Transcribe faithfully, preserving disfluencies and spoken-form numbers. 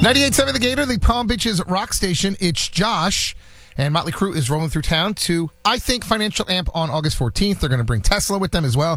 ninety-eight point seven The Gator, the Palm Beaches rock station. It's Josh. And Motley Crue is rolling through town to, I think, Financial Amp on August fourteenth. They're going to bring Tesla with them as well.